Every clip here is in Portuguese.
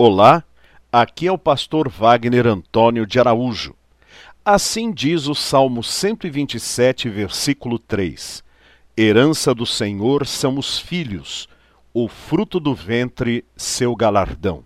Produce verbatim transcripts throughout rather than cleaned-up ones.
Olá, aqui é o pastor Wagner Antônio de Araújo. Assim diz o Salmo cento e vinte e sete, versículo três. Herança do Senhor são os filhos, o fruto do ventre, seu galardão.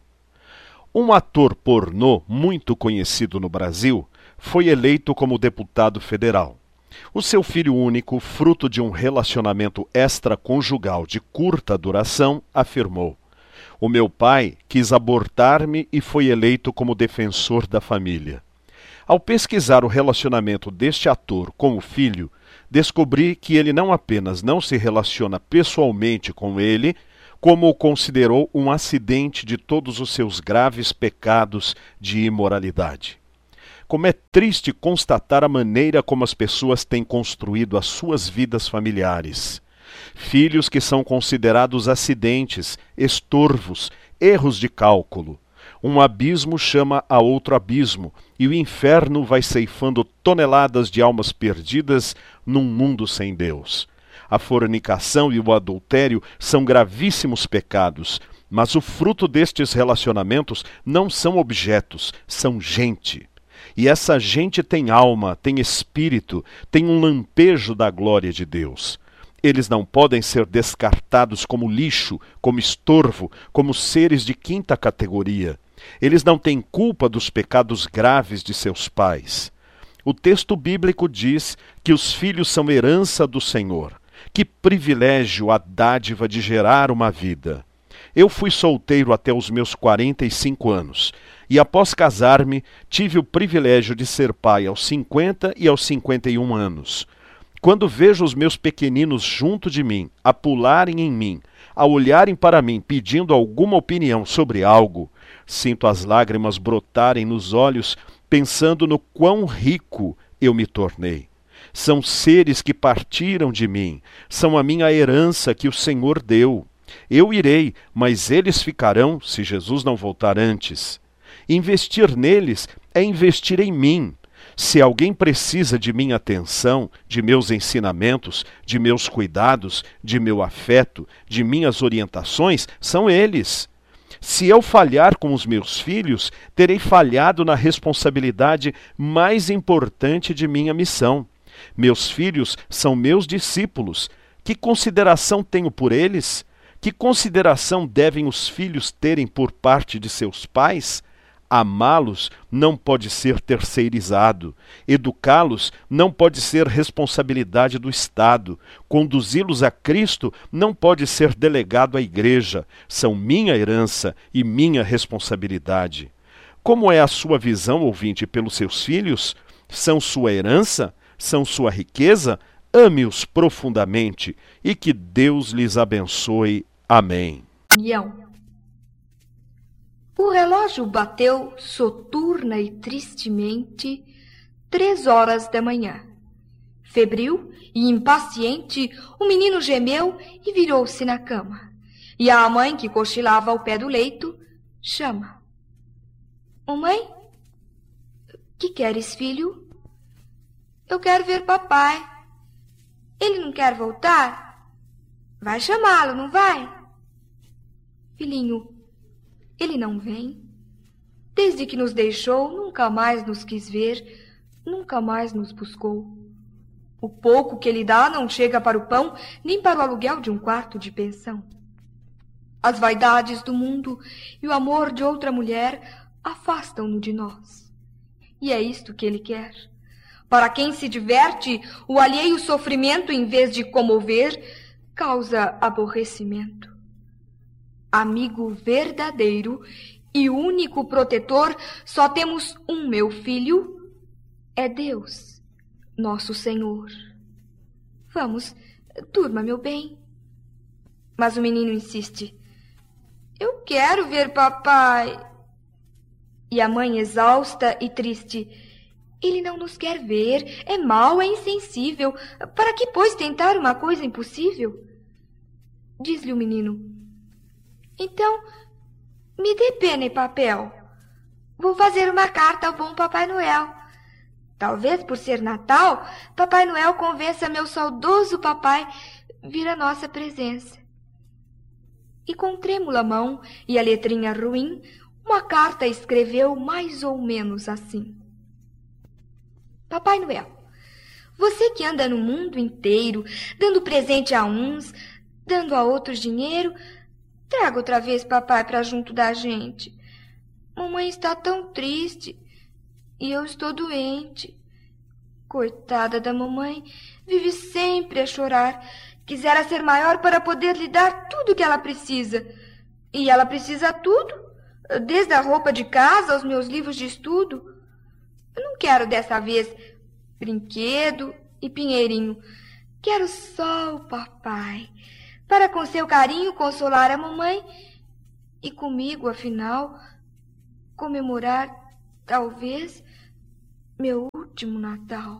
Um ator pornô muito conhecido no Brasil foi eleito como deputado federal. O seu filho único, fruto de um relacionamento extraconjugal de curta duração, afirmou: "O meu pai quis abortar-me e foi eleito como defensor da família." Ao pesquisar o relacionamento deste ator com o filho, descobri que ele não apenas não se relaciona pessoalmente com ele, como o considerou um acidente de todos os seus graves pecados de imoralidade. Como é triste constatar a maneira como as pessoas têm construído as suas vidas familiares. Filhos que são considerados acidentes, estorvos, erros de cálculo. Um abismo chama a outro abismo, e o inferno vai ceifando toneladas de almas perdidas num mundo sem Deus. A fornicação e o adultério são gravíssimos pecados, mas o fruto destes relacionamentos não são objetos, são gente. E essa gente tem alma, tem espírito, tem um lampejo da glória de Deus. Eles não podem ser descartados como lixo, como estorvo, como seres de quinta categoria. Eles não têm culpa dos pecados graves de seus pais. O texto bíblico diz que os filhos são herança do Senhor. Que privilégio a dádiva de gerar uma vida! Eu fui solteiro até os meus quarenta e cinco anos, e após casar-me, tive o privilégio de ser pai aos cinquenta e aos cinquenta e um anos. Quando vejo os meus pequeninos junto de mim, a pularem em mim, a olharem para mim pedindo alguma opinião sobre algo, sinto as lágrimas brotarem nos olhos, pensando no quão rico eu me tornei. São seres que partiram de mim, são a minha herança que o Senhor deu. Eu irei, mas eles ficarão se Jesus não voltar antes. Investir neles é investir em mim. Se alguém precisa de minha atenção, de meus ensinamentos, de meus cuidados, de meu afeto, de minhas orientações, são eles. Se eu falhar com os meus filhos, terei falhado na responsabilidade mais importante de minha missão. Meus filhos são meus discípulos. Que consideração tenho por eles? Que consideração devem os filhos terem por parte de seus pais? Amá-los não pode ser terceirizado. Educá-los não pode ser responsabilidade do Estado. Conduzi-los a Cristo não pode ser delegado à igreja. São minha herança e minha responsabilidade. Como é a sua visão, ouvinte, pelos seus filhos? São sua herança? São sua riqueza? Ame-os profundamente e que Deus lhes abençoe. Amém. O relógio bateu soturna e tristemente três horas da manhã. Febril e impaciente, o menino gemeu e virou-se na cama. E a mãe, que cochilava ao pé do leito, chama: "Ô mãe, que queres, filho?" "Eu quero ver papai. Ele não quer voltar? Vai chamá-lo, não vai?" "Filhinho, ele não vem. Desde que nos deixou, nunca mais nos quis ver, nunca mais nos buscou. O pouco que ele dá não chega para o pão, nem para o aluguel de um quarto de pensão. As vaidades do mundo e o amor de outra mulher afastam-no de nós. E é isto que ele quer. Para quem se diverte, o alheio sofrimento, em vez de comover, causa aborrecimento. Amigo verdadeiro e único protetor, só temos um, meu filho, é Deus, nosso Senhor. Vamos, durma, meu bem." Mas o menino insiste: "Eu quero ver papai." E a mãe, exausta e triste: "Ele não nos quer ver, é mau, é insensível. Para que, pois, tentar uma coisa impossível?" Diz-lhe o menino: "Então, me dê pena e papel. Vou fazer uma carta ao bom Papai Noel. Talvez, por ser Natal, Papai Noel convença meu saudoso papai vir à nossa presença." E com trêmula mão e a letrinha ruim, uma carta escreveu mais ou menos assim: Papai Noel, você que anda no mundo inteiro, dando presente a uns, dando a outros dinheiro, traga outra vez papai para junto da gente. Mamãe está tão triste e eu estou doente. Coitada da mamãe, vive sempre a chorar. Quisera ser maior para poder lhe dar tudo o que ela precisa. E ela precisa tudo, desde a roupa de casa aos meus livros de estudo. Eu não quero dessa vez brinquedo e pinheirinho. Quero só o papai, para com seu carinho consolar a mamãe e comigo, afinal, comemorar, talvez, meu último Natal.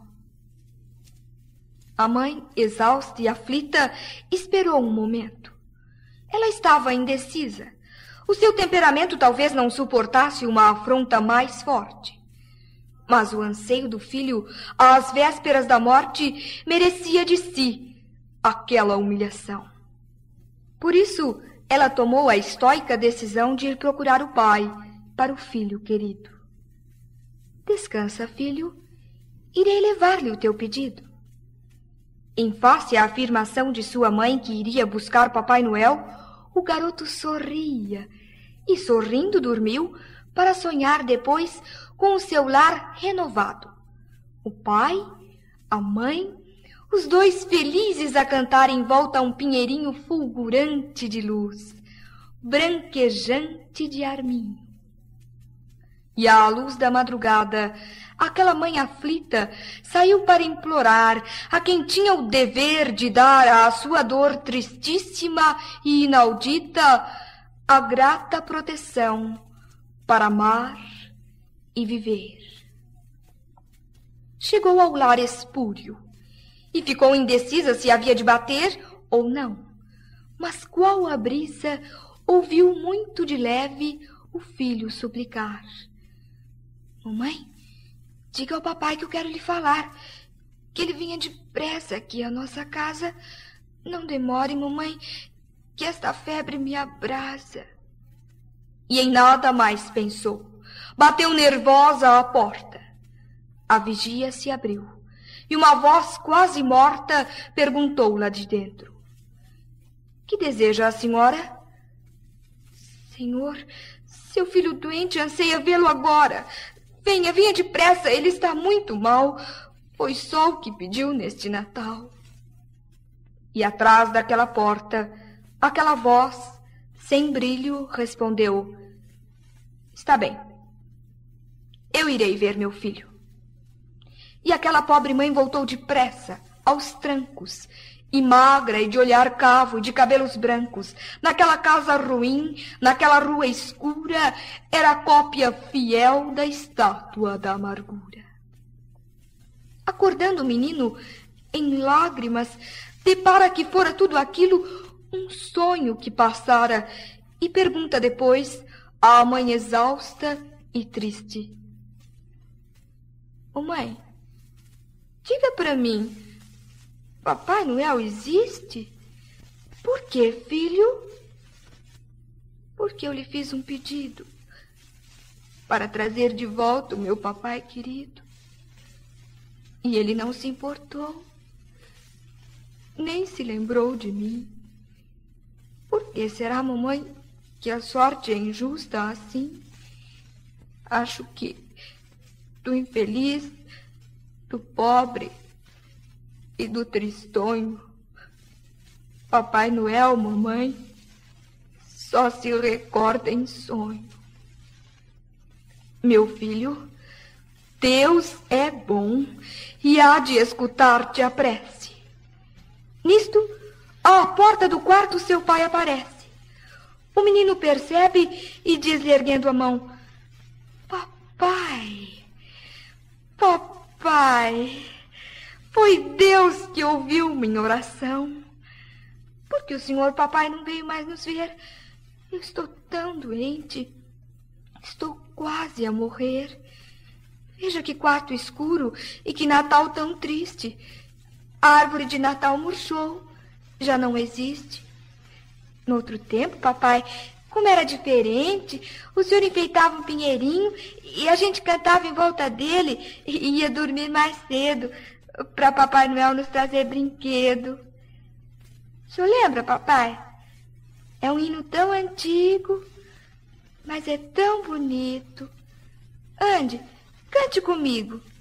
A mãe, exausta e aflita, esperou um momento. Ela estava indecisa. O seu temperamento talvez não suportasse uma afronta mais forte. Mas o anseio do filho, às vésperas da morte, merecia de si aquela humilhação. Por isso, ela tomou a estoica decisão de ir procurar o pai para o filho querido. Descansa, filho. Irei levar-lhe o teu pedido. Em face à afirmação de sua mãe que iria buscar Papai Noel, o garoto sorria e, sorrindo, dormiu para sonhar depois com o seu lar renovado. O pai, a mãe, os dois felizes a cantar em volta a um pinheirinho fulgurante de luz, branquejante de arminho. E à luz da madrugada, aquela mãe aflita saiu para implorar a quem tinha o dever de dar à sua dor tristíssima e inaudita a grata proteção para amar e viver. Chegou ao lar espúrio e ficou indecisa se havia de bater ou não. Mas qual a brisa ouviu muito de leve o filho suplicar: Mamãe, diga ao papai que eu quero lhe falar, que ele venha depressa aqui à nossa casa. Não demore, mamãe, que esta febre me abrasa. E em nada mais pensou. Bateu nervosa à porta. A vigia se abriu e uma voz quase morta perguntou lá de dentro: Que deseja a senhora? Senhor, seu filho doente anseia vê-lo agora. Venha, venha depressa, ele está muito mal. Foi só o que pediu neste Natal. E atrás daquela porta, aquela voz, sem brilho, respondeu: Está bem, eu irei ver meu filho. E aquela pobre mãe voltou depressa, aos trancos, e magra e de olhar cavo e de cabelos brancos, naquela casa ruim, naquela rua escura, era a cópia fiel da estátua da amargura. Acordando o menino, em lágrimas, depara que fora tudo aquilo um sonho que passara, e pergunta depois à mãe exausta e triste: Ô mãe, diga para mim, Papai Noel existe? Por quê, filho? Porque eu lhe fiz um pedido para trazer de volta o meu papai querido. E ele não se importou, nem se lembrou de mim. Por que será, mamãe, que a sorte é injusta assim? Acho que do infeliz, do pobre e do tristonho, Papai Noel, mamãe, só se recorda em sonho. Meu filho, Deus é bom e há de escutar-te a prece. Nisto, à porta do quarto, seu pai aparece. O menino percebe e diz-lhe, erguendo a mão: Papai, papai, foi Deus que ouviu minha oração. Porque o senhor papai não veio mais nos ver. Eu estou tão doente. Estou quase a morrer. Veja que quarto escuro e que Natal tão triste. A árvore de Natal murchou. Já não existe. No outro tempo, papai, Como era diferente, o senhor enfeitava um pinheirinho e a gente cantava em volta dele e ia dormir mais cedo para Papai Noel nos trazer brinquedo. O senhor lembra, papai? É um hino tão antigo, mas é tão bonito. Ande, cante comigo.